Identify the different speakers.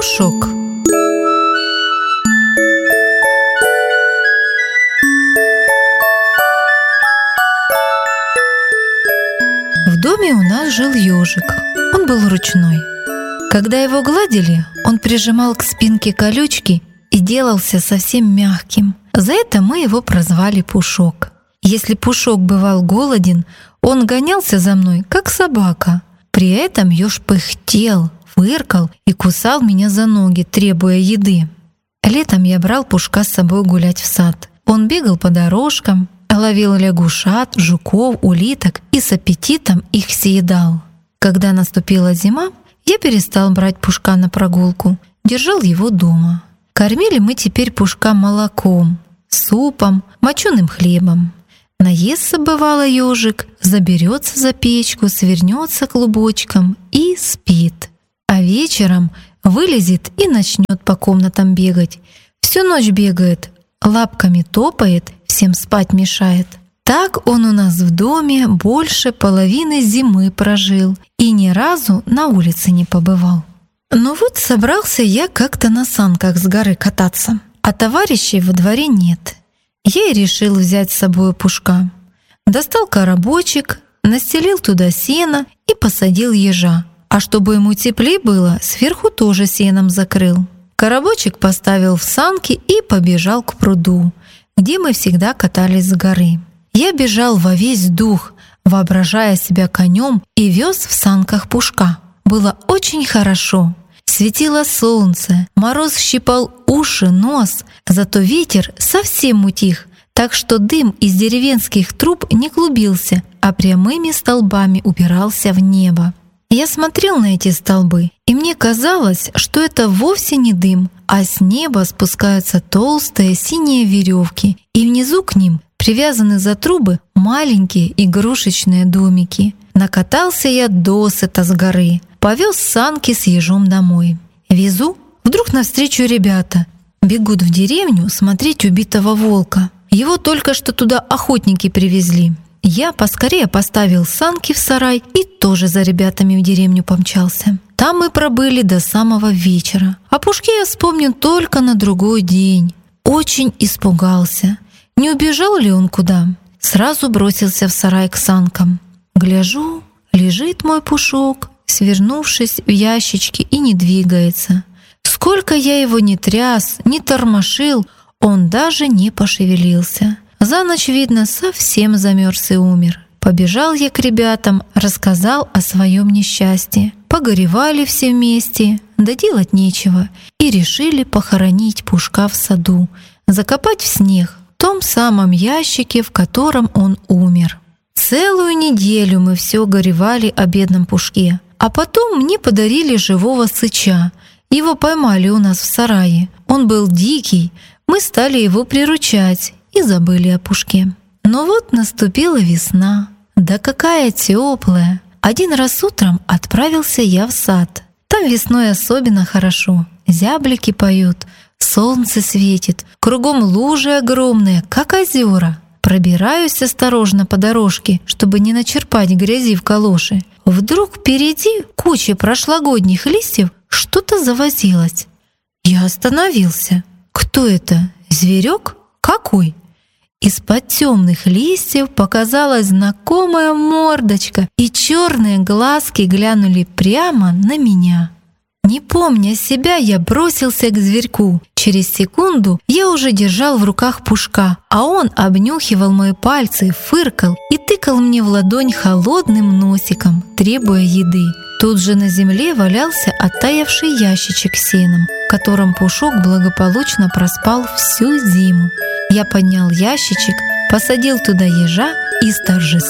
Speaker 1: Пушок. В доме у нас жил ежик. Он был ручной. Когда его гладили, он прижимал к спинке колючки и делался совсем мягким. За это мы его прозвали Пушок. Если Пушок бывал голоден, он гонялся за мной, как собака. При этом еж пыхтел, фыркал и кусал меня за ноги, требуя еды. Летом я брал Пушка с собой гулять в сад. Он бегал по дорожкам, ловил лягушат, жуков, улиток и с аппетитом их съедал. Когда наступила зима, я перестал брать Пушка на прогулку, держал его дома. Кормили мы теперь Пушка молоком, супом, моченым хлебом. Наестся, бывало, ежик, заберется за печку, свернется клубочком и спит. А вечером вылезет и начнет по комнатам бегать. Всю ночь бегает, лапками топает, всем спать мешает. Так он у нас в доме больше половины зимы прожил и ни разу на улице не побывал. Но вот собрался я как-то на санках с горы кататься, а товарищей во дворе нет. Я и решил взять с собой Пушка. Достал коробочек, настелил туда сено и посадил ежа. А чтобы ему теплее было, сверху тоже сеном закрыл. Коробочек поставил в санки и побежал к пруду, где мы всегда катались с горы. Я бежал во весь дух, воображая себя конем, и вез в санках Пушка. Было очень хорошо. Светило солнце, мороз щипал уши, нос, зато ветер совсем утих, так что дым из деревенских труб не клубился, а прямыми столбами упирался в небо. Я смотрел на эти столбы, и мне казалось, что это вовсе не дым, а с неба спускаются толстые синие веревки, и внизу к ним привязаны за трубы маленькие игрушечные домики. Накатался я досыта с горы, повез санки с ежом домой. Везу, вдруг навстречу ребята. Бегут в деревню смотреть убитого волка. Его только что туда охотники привезли. Я поскорее поставил санки в сарай и тоже за ребятами в деревню помчался. Там мы пробыли до самого вечера. О Пушке я вспомнил только на другой день. Очень испугался. Не убежал ли он куда? Сразу бросился в сарай к санкам. Гляжу, лежит мой Пушок, свернувшись в ящичке, и не двигается. Сколько я его ни тряс, ни тормошил, он даже не пошевелился. За ночь, видно, совсем замерз и умер. Побежал я к ребятам, рассказал о своем несчастье. Погоревали все вместе, да делать нечего, и решили похоронить Пушка в саду, закопать в снег, в том самом ящике, в котором он умер. Целую неделю мы все горевали о бедном Пушке, а потом мне подарили живого сыча. Его поймали у нас в сарае. Он был дикий, мы стали его приручать и забыли о Пушке. Но вот наступила весна. Да какая теплая! Один раз утром отправился я в сад. Там весной особенно хорошо. Зяблики поют, солнце светит, кругом лужи огромные, как озера. Пробираюсь осторожно по дорожке, чтобы не начерпать грязи в калоши. Вдруг впереди куча прошлогодних листьев что-то завозилось. Я остановился. Кто это? Зверек? Какой? Из-под темных листьев показалась знакомая мордочка, и черные глазки глянули прямо на меня. Не помня себя, я бросился к зверьку. Через секунду я уже держал в руках Пушка, а он обнюхивал мои пальцы, фыркал и тыкал мне в ладонь холодным носиком, требуя еды. Тут же на земле валялся оттаявший ящичек с сеном, в котором Пушок благополучно проспал всю зиму. Я поднял ящичек, посадил туда ежа и с торжеством